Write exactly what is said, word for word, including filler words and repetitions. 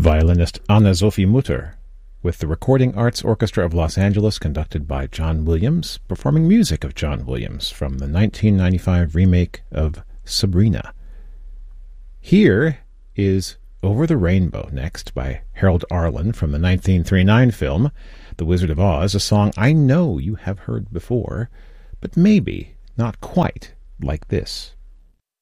violinist Anna-Sophie Mutter, with the Recording Arts Orchestra of Los Angeles, conducted by John Williams, performing music of John Williams from the nineteen ninety-five remake of Sabrina. Here is Over the Rainbow next by Harold Arlen from the nineteen thirty-nine film The Wizard of Oz, a song I know you have heard before, but maybe not quite like this.